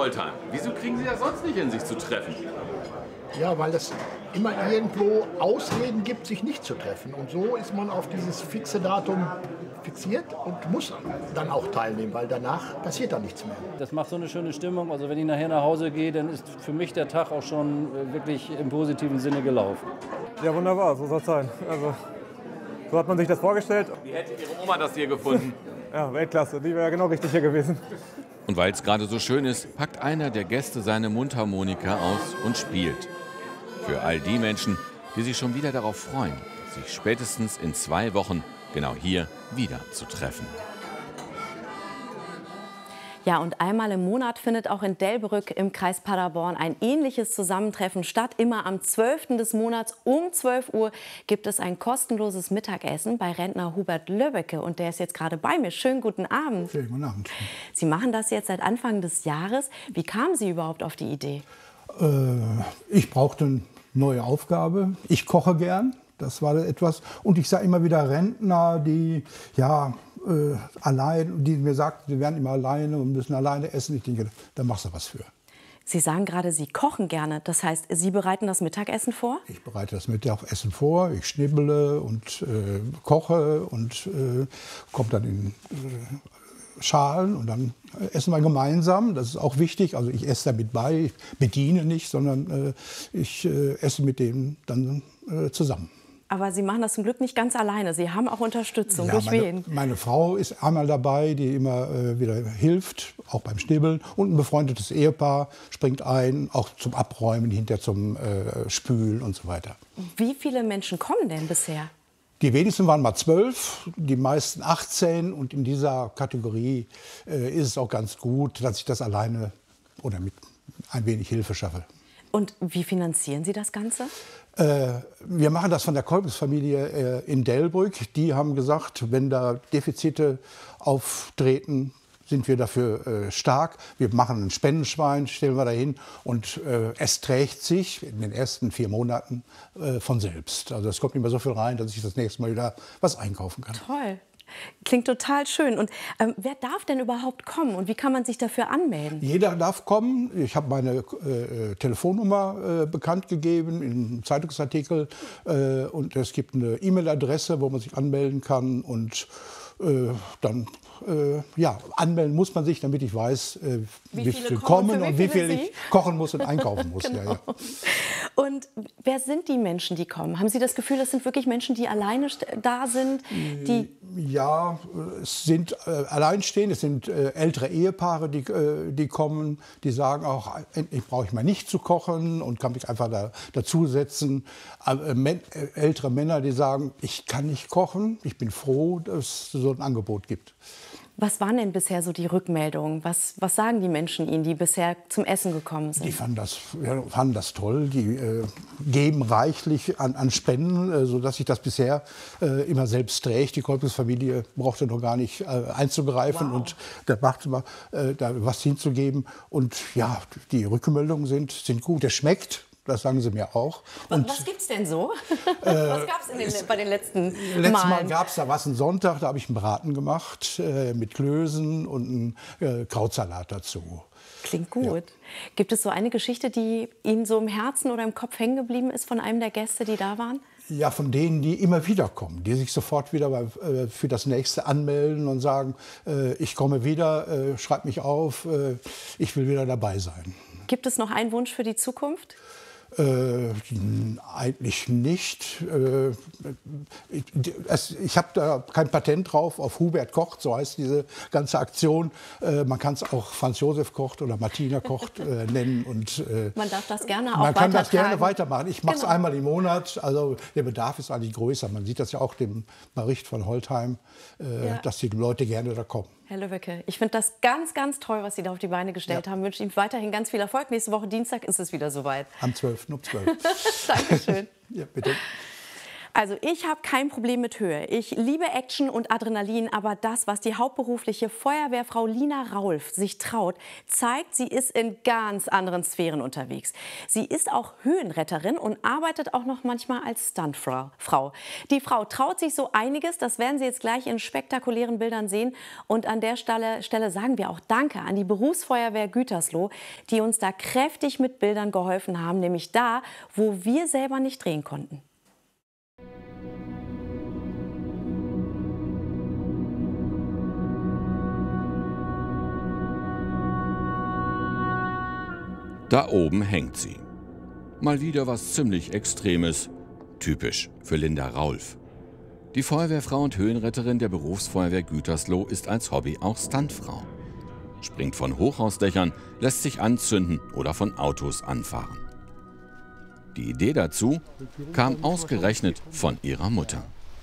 Holtheim. Wieso kriegen Sie das sonst nicht hin, sich zu treffen? Ja, weil es immer irgendwo Ausreden gibt, sich nicht zu treffen. Und so ist man auf dieses fixe Datum fixiert und muss dann auch teilnehmen, weil danach passiert dann nichts mehr. Das macht so eine schöne Stimmung. Also wenn ich nachher nach Hause gehe, dann ist für mich der Tag auch schon wirklich im positiven Sinne gelaufen. Ja, wunderbar, so soll es sein. Also, so hat man sich das vorgestellt. Wie hätte Ihre Oma das hier gefunden? Ja, Weltklasse, die wäre genau richtig hier gewesen. Und weil es gerade so schön ist, packt einer der Gäste seine Mundharmonika aus und spielt. Für all die Menschen, die sich schon wieder darauf freuen, sich spätestens in 2 Wochen genau hier wieder zu treffen. Ja, und einmal im Monat findet auch in Delbrück im Kreis Paderborn ein ähnliches Zusammentreffen statt. Immer am 12. des Monats um 12 Uhr gibt es ein kostenloses Mittagessen bei Rentner Hubert Löbbecke. Und der ist jetzt gerade bei mir. Schönen guten Abend. Schönen guten Abend. Sie machen das jetzt seit Anfang des Jahres. Wie kamen Sie überhaupt auf die Idee? Ich brauchte eine neue Aufgabe. Ich koche gern. Das war etwas. Und ich sah immer wieder Rentner, die allein, die mir sagten, sie wären immer alleine und müssen alleine essen. Ich denke, da machst du was für. Sie sagen gerade, Sie kochen gerne. Das heißt, Sie bereiten das Mittagessen vor? Ich bereite das Mittagessen vor. Ich schnibbele und koche und komme dann in Schalen und dann essen wir gemeinsam. Das ist auch wichtig. Also ich esse damit bei. Ich bediene nicht, sondern ich esse mit denen dann zusammen. Aber Sie machen das zum Glück nicht ganz alleine. Sie haben auch Unterstützung. Ja, durch wen? Meine Frau ist einmal dabei, die immer wieder hilft, auch beim Schnibbeln. Und ein befreundetes Ehepaar springt ein, auch zum Abräumen, hinterher zum Spülen und so weiter. Wie viele Menschen kommen denn bisher? Die wenigsten waren mal 12, die meisten 18. Und in dieser Kategorie ist es auch ganz gut, dass ich das alleine oder mit ein wenig Hilfe schaffe. Und wie finanzieren Sie das Ganze? Wir machen das von der Kolbes-Familie in Delbrück. Die haben gesagt, wenn da Defizite auftreten, sind wir dafür stark. Wir machen ein Spendenschwein, stellen wir dahin und es trägt sich in den ersten 4 Monaten von selbst. Also es kommt nicht mehr so viel rein, dass ich das nächste Mal wieder was einkaufen kann. Toll. Klingt total schön. Und wer darf denn überhaupt kommen und wie kann man sich dafür anmelden? Jeder darf kommen. Ich habe meine Telefonnummer bekannt gegeben im Zeitungsartikel. Und es gibt eine E-Mail-Adresse, wo man sich anmelden kann. Und dann anmelden muss man sich, damit ich weiß, wie viele kommen und wie viel ich kochen muss und einkaufen muss. Genau. Ja, ja. Und wer sind die Menschen, die kommen? Haben Sie das Gefühl, das sind wirklich Menschen, die alleine da sind? Ja, es sind Alleinstehende, es sind ältere Ehepaare, die kommen, die sagen auch, endlich brauche ich mal nicht zu kochen und kann mich einfach dazusetzen. Ältere Männer, die sagen, ich kann nicht kochen, ich bin froh, dass es so ein Angebot gibt. Was waren denn bisher so die Rückmeldungen? Was sagen die Menschen Ihnen, die bisher zum Essen gekommen sind? Die fanden das toll. Die geben reichlich an Spenden, sodass sich das bisher immer selbst trägt. Die Kolbes-Familie brauchte noch gar nicht einzugreifen und da machte man, da was hinzugeben. Und ja, die Rückmeldungen sind gut. Es schmeckt. Das sagen sie mir auch. Und was gibt's denn so? Was gab's bei den letzten Malen? Letztes Mal gab's da was, einen Sonntag, da habe ich einen Braten gemacht mit Klößen und einen Krautsalat dazu. Klingt gut. Ja. Gibt es so eine Geschichte, die Ihnen so im Herzen oder im Kopf hängen geblieben ist von einem der Gäste, die da waren? Ja, von denen, die immer wieder kommen, die sich sofort wieder für das Nächste anmelden und sagen, ich komme wieder, schreib mich auf, ich will wieder dabei sein. Gibt es noch einen Wunsch für die Zukunft? Eigentlich nicht. Ich habe da kein Patent drauf auf Hubert kocht, so heißt diese ganze Aktion. Man kann es auch Franz Josef kocht oder Martina kocht nennen. Und, man darf das gerne auch Man kann das gerne weitertragen. weitermachen. Ich mache es einmal im Monat. Also der Bedarf ist eigentlich größer. Man sieht das ja auch dem Bericht von Holtheim, dass die Leute gerne da kommen. Herr Löbbecke, ich finde das ganz, ganz toll, was Sie da auf die Beine gestellt haben. Ich wünsche Ihnen weiterhin ganz viel Erfolg. Nächste Woche Dienstag ist es wieder soweit. Am 12. um 12. Dankeschön. Ja, bitte. Also ich habe kein Problem mit Höhe. Ich liebe Action und Adrenalin, aber das, was die hauptberufliche Feuerwehrfrau Lina Raulf sich traut, zeigt, sie ist in ganz anderen Sphären unterwegs. Sie ist auch Höhenretterin und arbeitet auch noch manchmal als Stuntfrau. Die Frau traut sich so einiges, das werden Sie jetzt gleich in spektakulären Bildern sehen. Und an der Stelle sagen wir auch Danke an die Berufsfeuerwehr Gütersloh, die uns da kräftig mit Bildern geholfen haben, nämlich da, wo wir selber nicht drehen konnten. Da oben hängt sie. Mal wieder was ziemlich Extremes. Typisch für Linda Raulf. Die Feuerwehrfrau und Höhenretterin der Berufsfeuerwehr Gütersloh ist als Hobby auch Stuntfrau. Springt von Hochhausdächern, lässt sich anzünden oder von Autos anfahren. Die Idee dazu kam ausgerechnet von ihrer Mutter.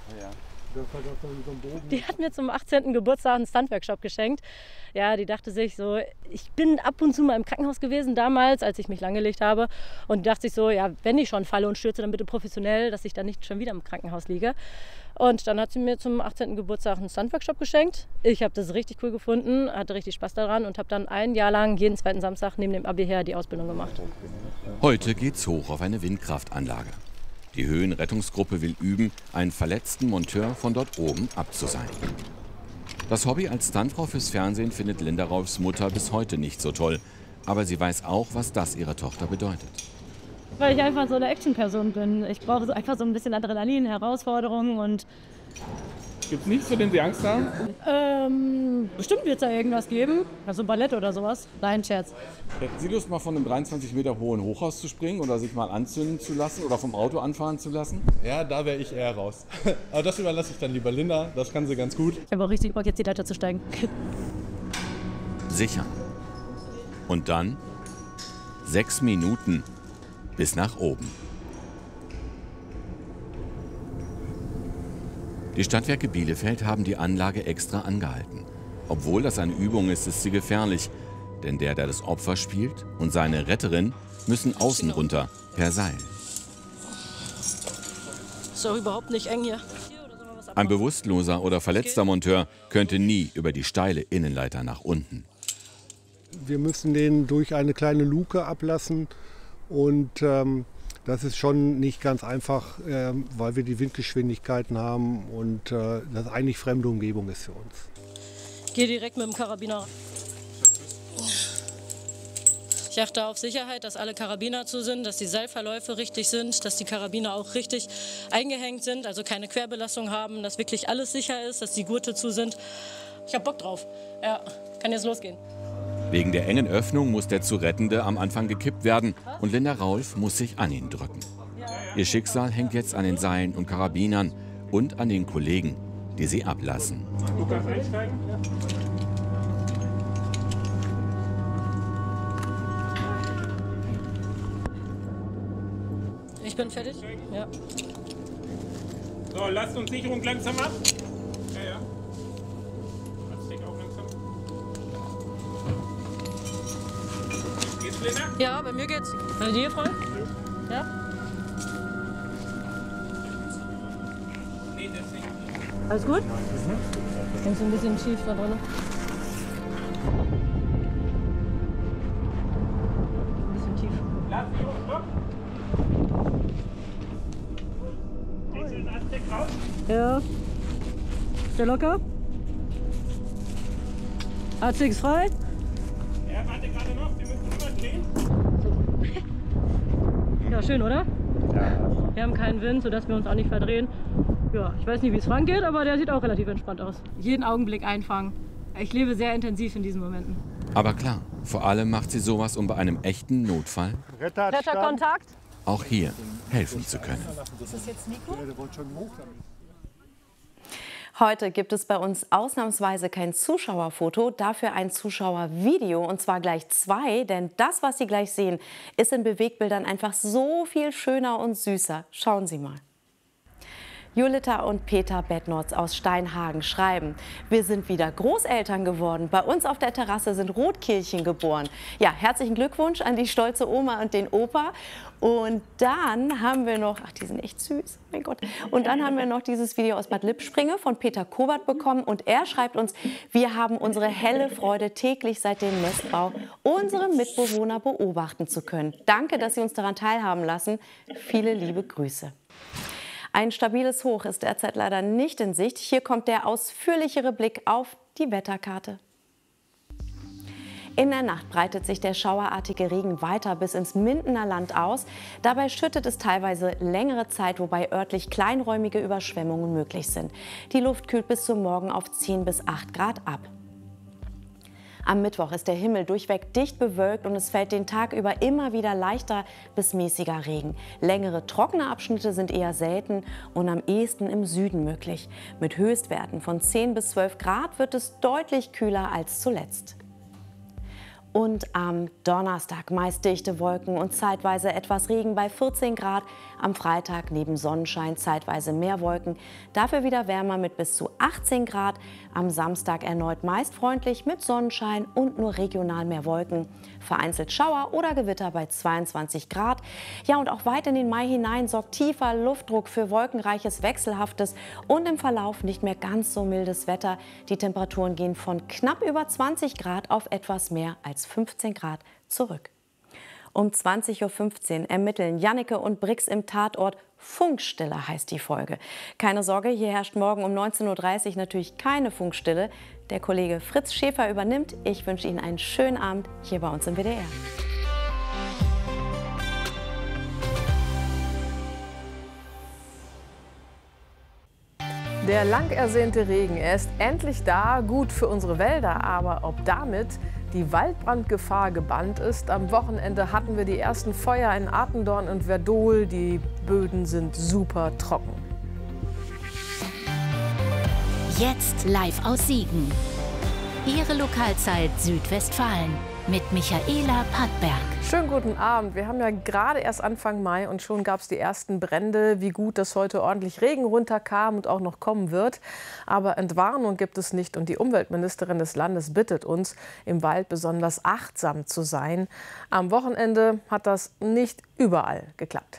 Die hat mir zum 18. Geburtstag einen Stuntworkshop geschenkt. Ja, die dachte sich so, ich bin ab und zu mal im Krankenhaus gewesen damals, als ich mich langgelegt habe. Und die dachte sich so, ja, wenn ich schon falle und stürze, dann bitte professionell, dass ich dann nicht schon wieder im Krankenhaus liege. Und dann hat sie mir zum 18. Geburtstag einen Stuntworkshop geschenkt. Ich habe das richtig cool gefunden, hatte richtig Spaß daran und habe dann ein Jahr lang jeden zweiten Samstag neben dem Abi her die Ausbildung gemacht. Heute geht's hoch auf eine Windkraftanlage. Die Höhenrettungsgruppe will üben, einen verletzten Monteur von dort oben abzuseilen. Das Hobby als Stuntfrau fürs Fernsehen findet Linda Raulfs Mutter bis heute nicht so toll. Aber sie weiß auch, was das ihrer Tochter bedeutet. Weil ich einfach so eine Action-Person bin. Ich brauche einfach so ein bisschen Adrenalin, Herausforderungen und... Gibt es nichts, vor dem Sie Angst haben? Bestimmt wird es da irgendwas geben. Also Ballett oder sowas. Nein, Scherz. Hätten Sie Lust, mal von einem 23 Meter hohen Hochhaus zu springen oder sich mal anzünden zu lassen oder vom Auto anfahren zu lassen? Ja, da wäre ich eher raus. Aber das überlasse ich dann lieber Linda. Das kann sie ganz gut. Ich habe auch richtig Bock, jetzt die Leiter zu steigen. Sicher. Und dann 6 Minuten bis nach oben. Die Stadtwerke Bielefeld haben die Anlage extra angehalten. Obwohl das eine Übung ist, ist sie gefährlich. Denn der das Opfer spielt und seine Retterin müssen außen runter per Seil. Ist doch überhaupt nicht eng hier. Ein bewusstloser oder verletzter Monteur könnte nie über die steile Innenleiter nach unten. Wir müssen den durch eine kleine Luke ablassen und das ist schon nicht ganz einfach, weil wir die Windgeschwindigkeiten haben und das eigentlich fremde Umgebung ist für uns. Ich gehe direkt mit dem Karabiner. Ich achte auf Sicherheit, dass alle Karabiner zu sind, dass die Seilverläufe richtig sind, dass die Karabiner auch richtig eingehängt sind, also keine Querbelastung haben, dass wirklich alles sicher ist, dass die Gurte zu sind. Ich habe Bock drauf. Ja, kann jetzt losgehen. Wegen der engen Öffnung muss der zu Rettende am Anfang gekippt werden und Linda Raulf muss sich an ihn drücken. Ihr Schicksal hängt jetzt an den Seilen und Karabinern und an den Kollegen, die sie ablassen. Du kannst einsteigen? Ja. Ich bin fertig? Ja. So, lasst uns Sicherung langsam ab. Ja, ja. Auch langsam. Geht's, Linda? Ja, bei mir geht's. Bei dir, Freund? Ja? Nee, das nicht. Alles gut? Ich bin so ein bisschen schief da drin. Ein bisschen tief. Lass die hoch, stopp. Legst du den Aztec raus? Ja. Ist der locker? Aztec ist frei? Ja, warte gerade noch. Wir müssen immer drehen. Ja, schön, oder? Ja. Wir haben keinen Wind, sodass wir uns auch nicht verdrehen. Ja, ich weiß nicht, wie es Frank geht, aber der sieht auch relativ entspannt aus. Jeden Augenblick einfangen. Ich lebe sehr intensiv in diesen Momenten. Aber klar, vor allem macht sie sowas, um bei einem echten Notfall Retterkontakt. auch hier helfen zu können. Ist das jetzt Nico? Heute gibt es bei uns ausnahmsweise kein Zuschauerfoto, dafür ein Zuschauervideo und zwar gleich 2, denn das, was Sie gleich sehen, ist in Bewegbildern einfach so viel schöner und süßer. Schauen Sie mal. Julita und Peter Bettnotz aus Steinhagen schreiben: Wir sind wieder Großeltern geworden. Bei uns auf der Terrasse sind Rotkehlchen geboren. Ja, herzlichen Glückwunsch an die stolze Oma und den Opa. Und dann haben wir noch, ach, die sind echt süß, mein Gott. Und dann haben wir noch dieses Video aus Bad Lippspringe von Peter Kobert bekommen. Und er schreibt uns: Wir haben unsere helle Freude, täglich seit dem Messbau unsere Mitbewohner beobachten zu können. Danke, dass Sie uns daran teilhaben lassen. Viele liebe Grüße. Ein stabiles Hoch ist derzeit leider nicht in Sicht. Hier kommt der ausführlichere Blick auf die Wetterkarte. In der Nacht breitet sich der schauerartige Regen weiter bis ins Mindener Land aus. Dabei schüttet es teilweise längere Zeit, wobei örtlich kleinräumige Überschwemmungen möglich sind. Die Luft kühlt bis zum Morgen auf 10 bis 8 Grad ab. Am Mittwoch ist der Himmel durchweg dicht bewölkt und es fällt den Tag über immer wieder leichter bis mäßiger Regen. Längere trockene Abschnitte sind eher selten und am ehesten im Süden möglich. Mit Höchstwerten von 10 bis 12 Grad wird es deutlich kühler als zuletzt. Und am Donnerstag meist dichte Wolken und zeitweise etwas Regen bei 14 Grad. Am Freitag neben Sonnenschein zeitweise mehr Wolken, dafür wieder wärmer mit bis zu 18 Grad. Am Samstag erneut meist freundlich mit Sonnenschein und nur regional mehr Wolken. Vereinzelt Schauer oder Gewitter bei 22 Grad. Ja, und auch weit in den Mai hinein sorgt tiefer Luftdruck für wolkenreiches, wechselhaftes und im Verlauf nicht mehr ganz so mildes Wetter. Die Temperaturen gehen von knapp über 20 Grad auf etwas mehr als 15 Grad zurück. Um 20:15 Uhr ermitteln Janneke und Brix im Tatort. Funkstille heißt die Folge. Keine Sorge, hier herrscht morgen um 19:30 Uhr natürlich keine Funkstille. Der Kollege Fritz Schäfer übernimmt. Ich wünsche Ihnen einen schönen Abend hier bei uns im WDR. Der lang ersehnte Regen, er ist endlich da, gut für unsere Wälder. Aber ob damit die Waldbrandgefahr gebannt ist? Am Wochenende hatten wir die ersten Feuer in Apeldoorn und Werdohl. Die Böden sind super trocken. Jetzt live aus Siegen. Ihre Lokalzeit Südwestfalen mit Michaela Pattberg. Schönen guten Abend. Wir haben ja gerade erst Anfang Mai und schon gab es die ersten Brände. Wie gut, dass heute ordentlich Regen runterkam und auch noch kommen wird. Aber Entwarnung gibt es nicht und die Umweltministerin des Landes bittet uns, im Wald besonders achtsam zu sein. Am Wochenende hat das nicht überall geklappt.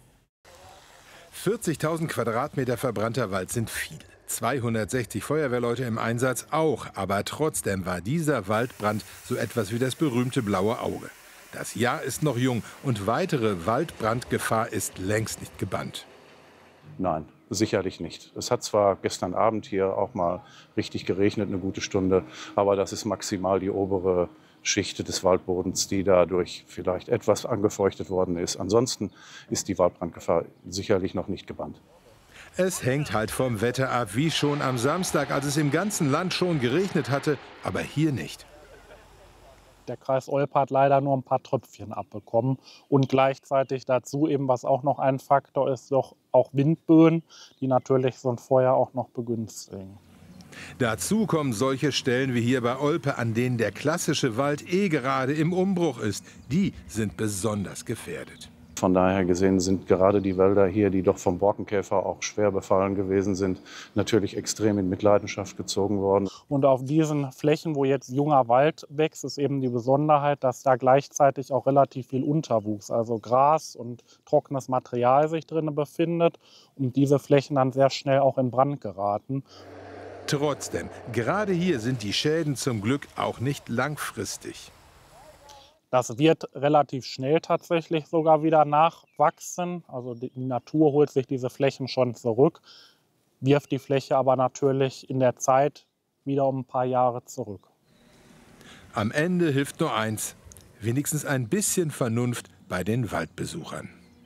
40.000 Quadratmeter verbrannter Wald sind viel. 260 Feuerwehrleute im Einsatz auch, aber trotzdem war dieser Waldbrand so etwas wie das berühmte blaue Auge. Das Jahr ist noch jung und weitere Waldbrandgefahr ist längst nicht gebannt. Nein, sicherlich nicht. Es hat zwar gestern Abend hier auch mal richtig geregnet, eine gute Stunde, aber das ist maximal die obere Schicht des Waldbodens, die dadurch vielleicht etwas angefeuchtet worden ist. Ansonsten ist die Waldbrandgefahr sicherlich noch nicht gebannt. Es hängt halt vom Wetter ab, wie schon am Samstag, als es im ganzen Land schon geregnet hatte, aber hier nicht. Der Kreis Olpe hat leider nur ein paar Tröpfchen abbekommen und gleichzeitig dazu eben, was auch noch ein Faktor ist, doch auch Windböen, die natürlich so ein Feuer auch noch begünstigen. Dazu kommen solche Stellen wie hier bei Olpe, an denen der klassische Wald gerade im Umbruch ist. Die sind besonders gefährdet. Von daher gesehen sind gerade die Wälder hier, die doch vom Borkenkäfer auch schwer befallen gewesen sind, natürlich extrem in Mitleidenschaft gezogen worden. Und auf diesen Flächen, wo jetzt junger Wald wächst, ist eben die Besonderheit, dass da gleichzeitig auch relativ viel Unterwuchs, also Gras und trockenes Material sich drin befindet und diese Flächen dann sehr schnell auch in Brand geraten. Trotzdem, gerade hier sind die Schäden zum Glück auch nicht langfristig. Das wird relativ schnell tatsächlich sogar wieder nachwachsen. Also die Natur holt sich diese Flächen schon zurück, wirft die Fläche aber natürlich in der Zeit wieder um ein paar Jahre zurück. Am Ende hilft nur eins, wenigstens ein bisschen Vernunft bei den Waldbesuchern.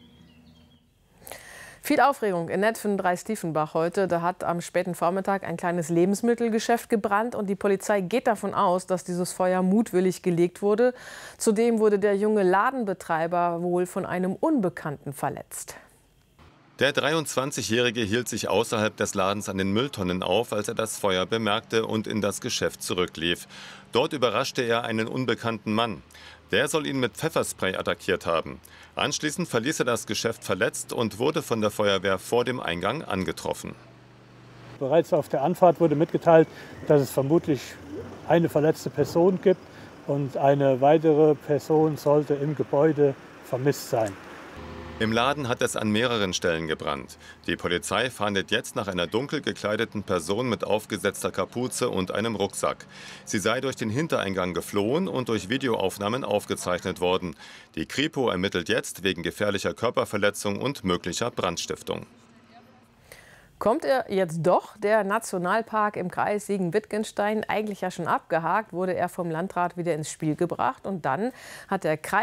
Viel Aufregung in Netphen 3 Stiefenbach heute. Da hat am späten Vormittag ein kleines Lebensmittelgeschäft gebrannt und die Polizei geht davon aus, dass dieses Feuer mutwillig gelegt wurde. Zudem wurde der junge Ladenbetreiber wohl von einem Unbekannten verletzt. Der 23-Jährige hielt sich außerhalb des Ladens an den Mülltonnen auf, als er das Feuer bemerkte und in das Geschäft zurücklief. Dort überraschte er einen unbekannten Mann. Der soll ihn mit Pfefferspray attackiert haben. Anschließend verließ er das Geschäft verletzt und wurde von der Feuerwehr vor dem Eingang angetroffen. Bereits auf der Anfahrt wurde mitgeteilt, dass es vermutlich eine verletzte Person gibt und eine weitere Person sollte im Gebäude vermisst sein. Im Laden hat es an mehreren Stellen gebrannt. Die Polizei fahndet jetzt nach einer dunkel gekleideten Person mit aufgesetzter Kapuze und einem Rucksack. Sie sei durch den Hintereingang geflohen und durch Videoaufnahmen aufgezeichnet worden. Die Kripo ermittelt jetzt wegen gefährlicher Körperverletzung und möglicher Brandstiftung. Kommt er jetzt doch, der Nationalpark im Kreis Siegen-Wittgenstein, eigentlich ja schon abgehakt, wurde er vom Landrat wieder ins Spiel gebracht und dann hat der Kreis